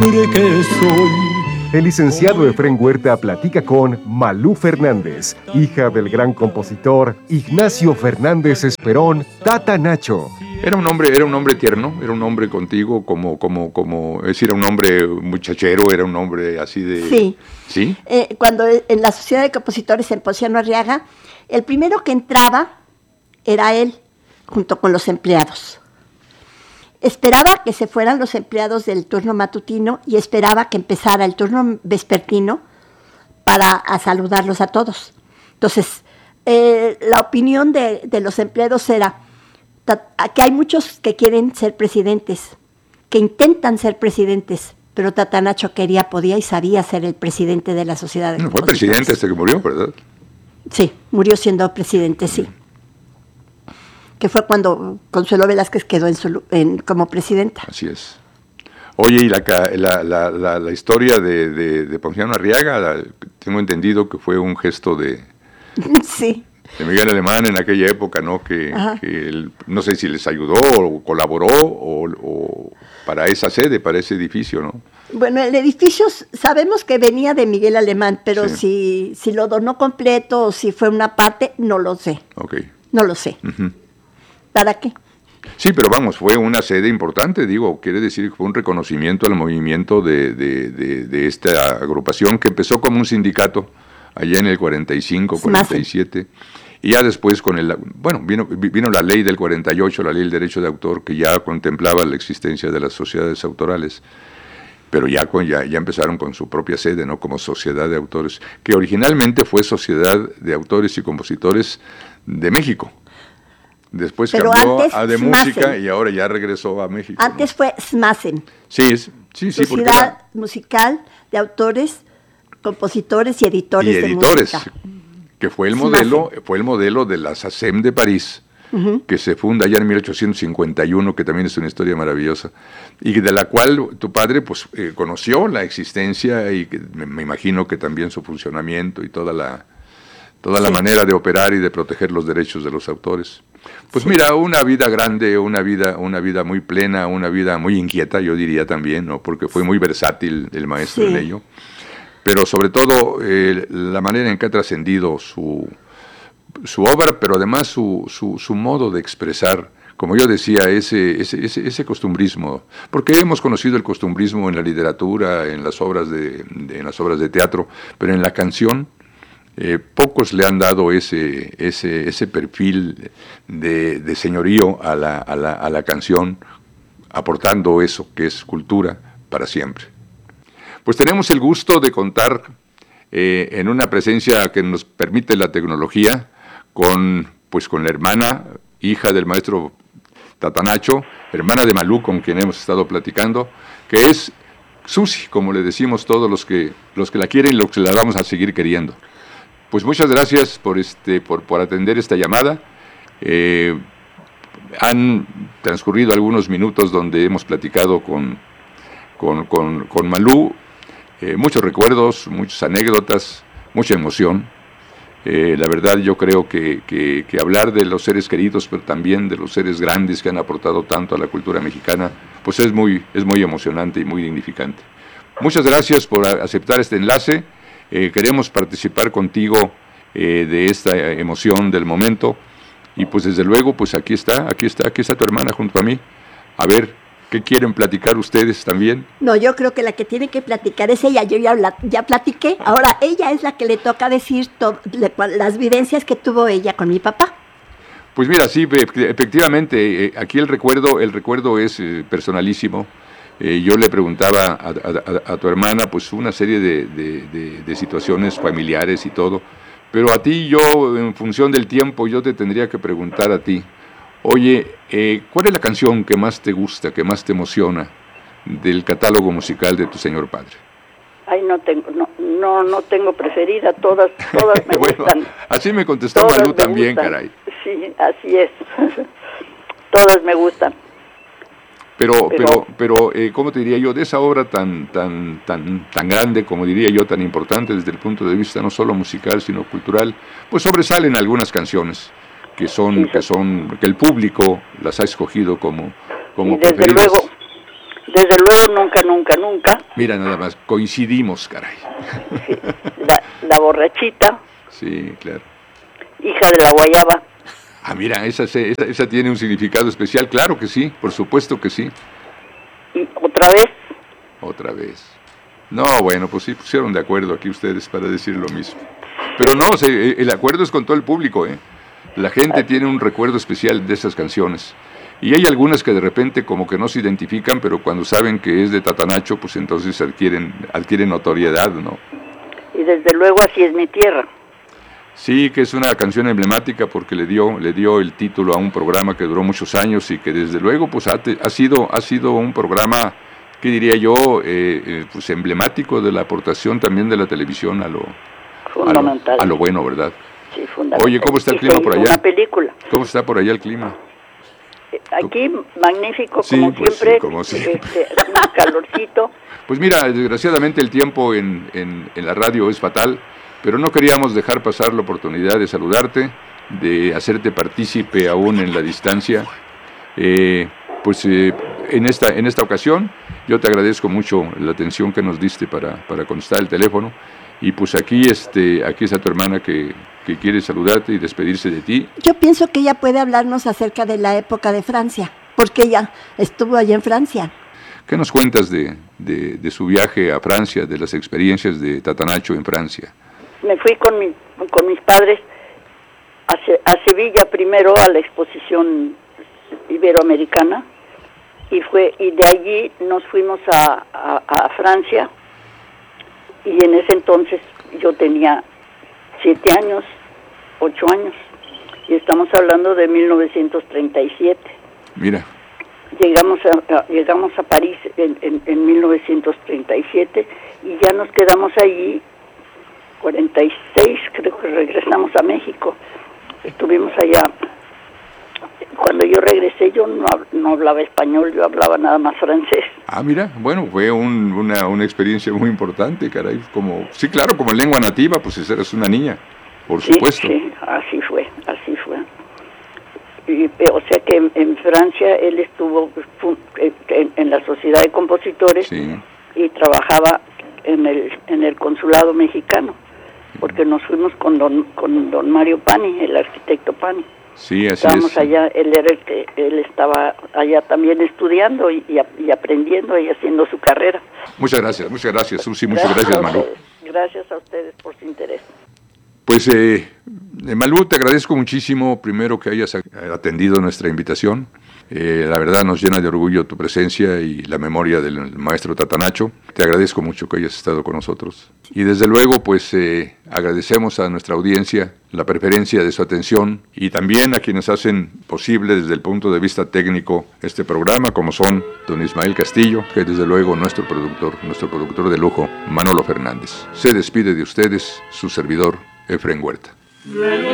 que soy. El licenciado Efrén Huerta platica con Malú Fernández, hija del gran compositor Ignacio Fernández Esperón, Tata Nacho. Era un hombre tierno, era un hombre contigo, es decir, era un hombre muchachero, era un hombre así de... Sí. ¿Sí? Cuando en la Sociedad de Compositores en Ponciano Arriaga, el primero que entraba era él, junto con los empleados. Esperaba que se fueran los empleados del turno matutino y esperaba que empezara el turno vespertino para saludarlos a todos. Entonces, la opinión de los empleados era que hay muchos que quieren ser presidentes, que intentan ser presidentes, pero Tata Nacho quería, podía y sabía ser el presidente de la Sociedad de Compositores. Fue presidente hasta que murió, ¿verdad? Sí, murió siendo presidente, sí. Que fue cuando Consuelo Velázquez quedó como presidenta. Así es. Oye, y la historia de Ponciano Arriaga, tengo entendido que fue un gesto sí, de Miguel Alemán en aquella época, ¿no? Que él, no sé si les ayudó o colaboró o para esa sede, para ese edificio, ¿no? Bueno, el edificio sabemos que venía de Miguel Alemán, pero sí. si lo donó completo o si fue una parte, no lo sé. Okay. No lo sé. Uh-huh. ¿Para qué? Sí, pero vamos, fue una sede importante, quiere decir que fue un reconocimiento al movimiento de esta agrupación que empezó como un sindicato allá en el 45, 47, y ya después vino la ley del 48, la ley del derecho de autor, que ya contemplaba la existencia de las sociedades autorales, pero ya empezaron con su propia sede, ¿no? Como sociedad de autores, que originalmente fue Sociedad de Autores y Compositores de México. Después cambió a de música y ahora ya regresó a México. Antes fue SMACEN. Sí. Sociedad Musical de Autores, Compositores y Editores de Música. Que fue el modelo de la SACEM de París, uh-huh, que se funda ya en 1851, que también es una historia maravillosa, y de la cual tu padre conoció la existencia y me imagino que también su funcionamiento y toda la manera de operar y de proteger los derechos de los autores. Pues mira, una vida grande, una vida muy plena, una vida muy inquieta, yo diría también, ¿no? Porque fue muy versátil el maestro en ello. Pero sobre todo la manera en que ha trascendido su obra, pero además su modo de expresar, como yo decía, ese costumbrismo, porque hemos conocido el costumbrismo en la literatura, en las obras de teatro, pero en la canción pocos le han dado ese perfil de señorío a la canción, aportando eso que es cultura para siempre. Pues tenemos el gusto de contar en una presencia que nos permite la tecnología con la hermana, hija del maestro Tata Nacho, hermana de Malú, con quien hemos estado platicando, que es Susi, como le decimos todos los que la quieren y los que la vamos a seguir queriendo. Pues muchas gracias por atender esta llamada. Han transcurrido algunos minutos donde hemos platicado con Malú, muchos recuerdos, muchas anécdotas, mucha emoción. La verdad yo creo que hablar de los seres queridos, pero también de los seres grandes que han aportado tanto a la cultura mexicana, pues es muy emocionante y muy dignificante. Muchas gracias por aceptar este enlace. Queremos participar contigo de esta emoción del momento y pues desde luego pues aquí está tu hermana junto a mí. A ver, ¿qué quieren platicar ustedes también? No, yo creo que la que tiene que platicar es ella. Yo ya platiqué, ahora ella es la que le toca decir las vivencias que tuvo ella con mi papá. Pues mira, sí, efectivamente, aquí el recuerdo es personalísimo. Yo le preguntaba a tu hermana pues una serie de situaciones familiares y todo, pero a ti yo, en función del tiempo, yo te tendría que preguntar a ti, oye, ¿cuál es la canción que más te gusta, que más te emociona del catálogo musical de tu señor padre? Ay, no tengo preferida, todas me gustan. Así me contestó Malú también, caray. Sí, así es, todas me gustan. Pero ¿cómo te diría yo? De esa obra tan grande, como diría yo, tan importante desde el punto de vista no solo musical, sino cultural, pues sobresalen algunas canciones que el público las ha escogido como y preferidas. Desde luego, nunca. Mira, nada más, coincidimos, caray. Sí. La borrachita. Sí, claro. Hija de la guayaba. Ah, mira, esa tiene un significado especial, claro que sí, por supuesto que sí. Y otra vez. Otra vez. No, bueno, pues sí pusieron de acuerdo aquí ustedes para decir lo mismo. Pero no, el acuerdo es con todo el público, ¿eh? La gente tiene un recuerdo especial de esas canciones. Y hay algunas que de repente como que no se identifican, pero cuando saben que es de Tatanacho, pues entonces adquieren notoriedad, ¿no? Y desde luego Así es mi tierra. Sí, que es una canción emblemática porque le dio el título a un programa que duró muchos años y que desde luego pues ha sido un programa, ¿qué diría yo? Pues emblemático de la aportación también de la televisión a lo bueno, ¿verdad? Sí, fundamental. Oye, ¿cómo está el clima por allá? Una película. ¿Cómo está por allá el clima? Aquí, magnífico, sí, como pues siempre. Sí, como siempre. Un calorcito. Pues mira, desgraciadamente el tiempo en la radio es fatal, pero no queríamos dejar pasar la oportunidad de saludarte, de hacerte partícipe aún en la distancia. En esta ocasión yo te agradezco mucho la atención que nos diste para contestar el teléfono. Y pues aquí está tu hermana que quiere saludarte y despedirse de ti. Yo pienso que ella puede hablarnos acerca de la época de Francia, porque ella estuvo allá en Francia. ¿Qué nos cuentas de su viaje a Francia, de las experiencias de Tatanacho en Francia? Me fui con mis padres a Sevilla primero a la exposición iberoamericana y de allí nos fuimos a Francia. Y en ese entonces yo tenía 7 años, 8 años, y estamos hablando de 1937. Mira. Llegamos a París en 1937 y ya nos quedamos allí, 46 creo que regresamos a México. Estuvimos allá. Cuando yo regresé yo no hablaba español, yo hablaba nada más francés. Ah, mira, bueno, fue una experiencia muy importante, caray. Sí, claro, como lengua nativa, pues eras una niña, por supuesto. Sí, así fue. O sea que en Francia él estuvo en la Sociedad de Compositores, sí, y trabajaba en el consulado mexicano, porque nos fuimos con don Mario Pani, el arquitecto Pani. Sí, así estábamos es. Allá, él estaba allá también estudiando y aprendiendo y haciendo su carrera. Muchas gracias, Susi, muchas gracias, Malú. Gracias a ustedes por su interés. Pues, Malú, te agradezco muchísimo, primero que hayas atendido nuestra invitación. La verdad nos llena de orgullo tu presencia y la memoria del maestro Tatanacho. Te agradezco mucho que hayas estado con nosotros. Y desde luego, pues agradecemos a nuestra audiencia la preferencia de su atención y también a quienes hacen posible desde el punto de vista técnico este programa, como son don Ismael Castillo, que desde luego nuestro productor de lujo, Manolo Fernández. Se despide de ustedes su servidor, Efraín Huerta.